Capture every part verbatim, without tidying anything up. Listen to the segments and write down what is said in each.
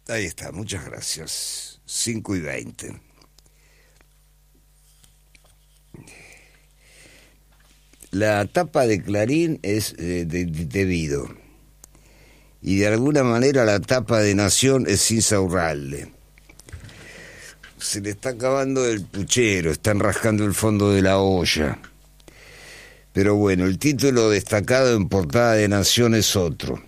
Ahí está, muchas gracias. cinco y veinte. La tapa de Clarín es eh, de, de, debido. Y de alguna manera la tapa de Nación es Insaurralde. Se le está acabando el puchero, están rascando el fondo de la olla. Pero bueno, el título destacado en portada de Nación es otro.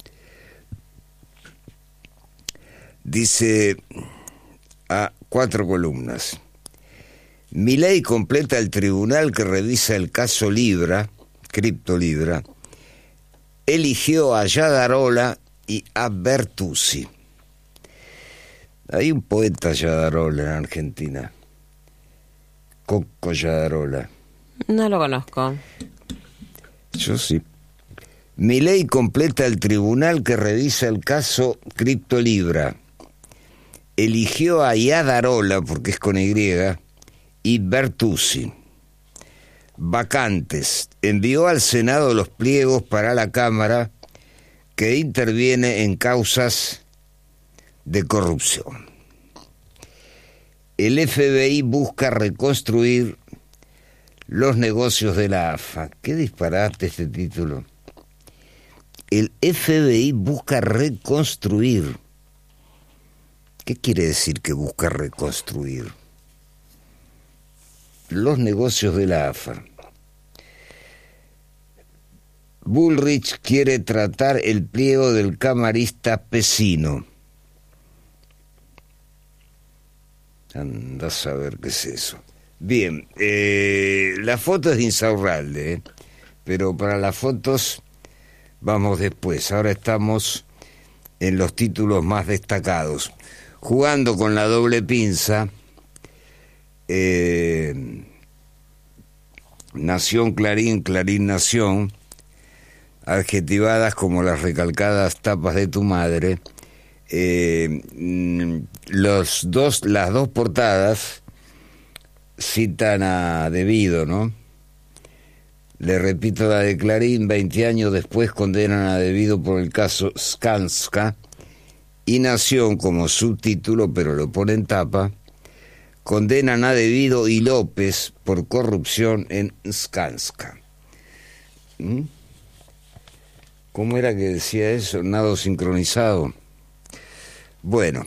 Dice a cuatro columnas. Milei completa el tribunal que revisa el caso Libra, Cripto Libra, eligió a Yadarola y a Bertuzzi. Hay un poeta Yadarola en Argentina, Coco Yadarola. No lo conozco. Yo sí. Milei completa el tribunal que revisa el caso Cripto Libra. Eligió a Yadarola, porque es con Y, y Bertuzzi. Vacantes. Envió al Senado los pliegos para la Cámara que interviene en causas de corrupción. El F B I busca reconstruir los negocios de la A F A. Qué disparate este título. El F B I busca reconstruir. ¿Qué quiere decir que busca reconstruir? Los negocios de la A F A. Bullrich quiere tratar el pliego del camarista Pesino. Anda a saber qué es eso. Bien, eh, la foto es de Insaurralde, ¿eh? Pero para las fotos vamos después. Ahora estamos en los títulos más destacados. Jugando con la doble pinza, eh, Nación Clarín, Clarín Nación, adjetivadas como las recalcadas tapas de tu madre. Eh, los dos, las dos portadas citan a Debido, ¿no? Le repito la de Clarín: veinte años después condenan a Debido por el caso Skanska. Y Nación, como subtítulo, pero lo pone en tapa, condenan a Debido y López por corrupción en Skanska. ¿Mm? ¿Cómo era que decía eso? Nado sincronizado. Bueno.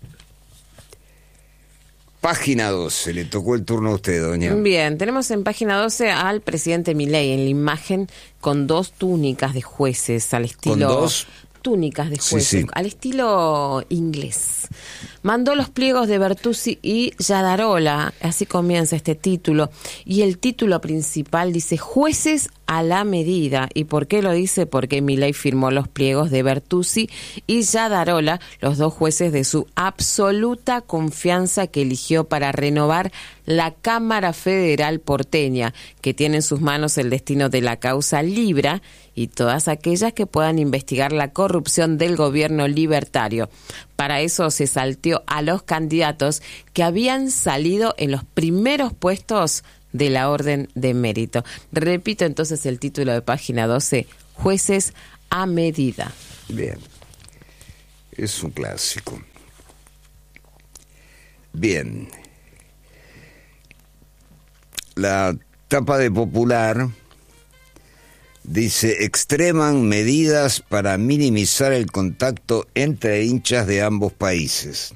Página doce, le tocó el turno a usted, doña. Bien, tenemos en página doce al presidente Milei en la imagen con dos túnicas de jueces al estilo... ¿Con dos? Túnicas de jueces, Sí, sí. al estilo inglés. Mandó los pliegos de Bertuzzi y Yadarola, así comienza este título. Y el título principal dice jueces a la medida. ¿Y por qué lo dice? Porque Milei firmó los pliegos de Bertuzzi y Yadarola, los dos jueces de su absoluta confianza que eligió para renovar la Cámara Federal porteña, que tiene en sus manos el destino de la causa Libra y todas aquellas que puedan investigar la corrupción del gobierno libertario. Para eso se salteó a los candidatos que habían salido en los primeros puestos de la Orden de Mérito. Repito entonces el título de página doce, jueces a medida. Bien, es un clásico. Bien. La tapa de Popular dice: extreman medidas para minimizar el contacto entre hinchas de ambos países.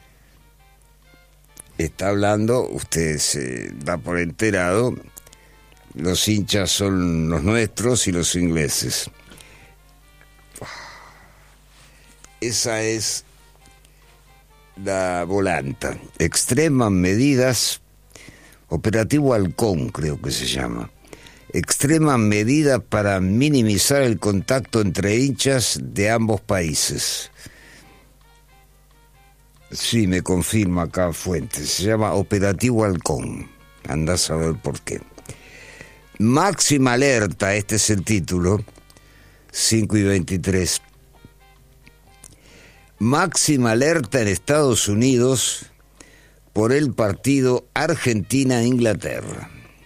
Está hablando, usted se da por enterado, los hinchas son los nuestros y los ingleses. Esa es la volanta. Extreman medidas, Operativo Halcón creo que se llama. Extreman medidas para minimizar el contacto entre hinchas de ambos países. Sí, me confirma acá Fuentes. Se llama Operativo Halcón. Andá a saber por qué. Máxima alerta, este es el título, cinco y veintitrés. Máxima alerta en Estados Unidos por el partido Argentina-Inglaterra.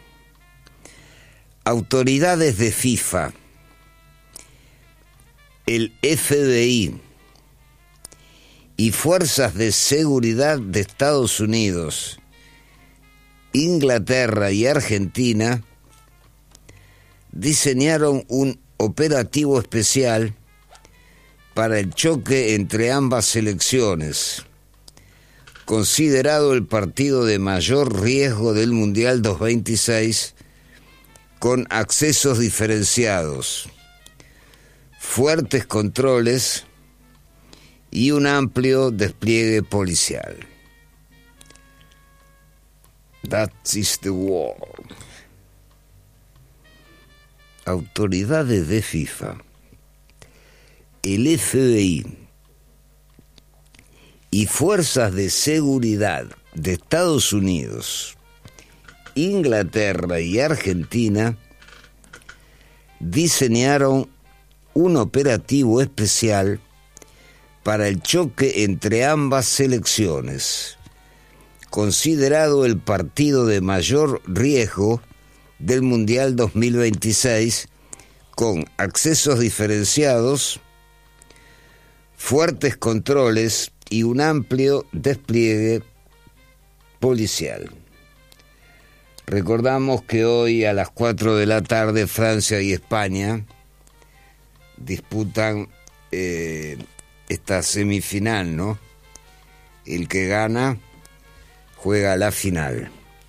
Autoridades de FIFA, el F B I y fuerzas de seguridad de Estados Unidos, Inglaterra y Argentina diseñaron un operativo especial para el choque entre ambas selecciones, considerado el partido de mayor riesgo del Mundial dos mil veintiséis, con accesos diferenciados, fuertes controles y un amplio despliegue policial. That is the war. Autoridades de FIFA, el F B I y fuerzas de seguridad de Estados Unidos, Inglaterra y Argentina diseñaron un operativo especial para el choque entre ambas selecciones, considerado el partido de mayor riesgo del Mundial dos mil veintiséis, con accesos diferenciados, fuertes controles y un amplio despliegue policial. Recordamos que hoy a las cuatro de la tarde Francia y España disputan eh, esta semifinal, ¿no? El que gana juega la final.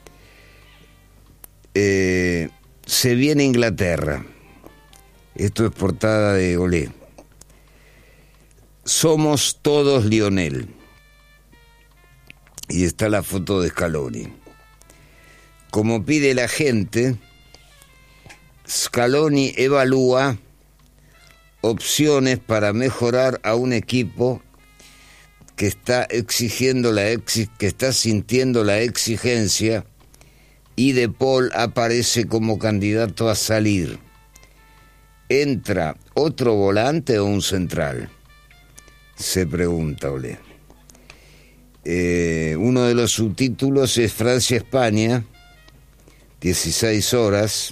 Eh, se viene Inglaterra. Esto es portada de Olé. Somos todos Lionel. Y está la foto de Scaloni. Como pide la gente, Scaloni evalúa opciones para mejorar a un equipo que está exigiendo la exi- que está sintiendo la exigencia, y De Paul aparece como candidato a salir. ¿Entra otro volante o un central?, se pregunta Olé. Eh, uno de los subtítulos es Francia-España, dieciséis horas,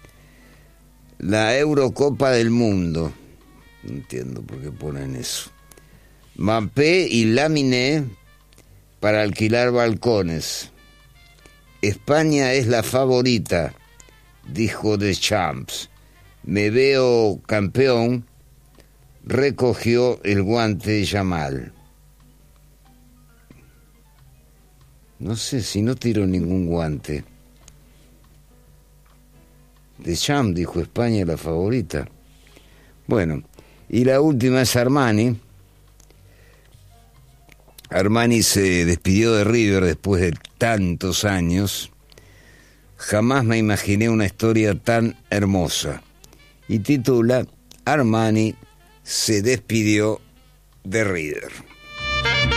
la Eurocopa del Mundo. No entiendo por qué ponen eso. Mbappé y Laminé para alquilar balcones. España es la favorita, dijo Deschamps. Me veo campeón, recogió el guante Yamal. No sé si no tiró ningún guante. Deschamps dijo España es la favorita. Bueno, y la última es Armani. Armani se despidió de River después de tantos años. Jamás me imaginé una historia tan hermosa. Y titula Armani se despidió de River.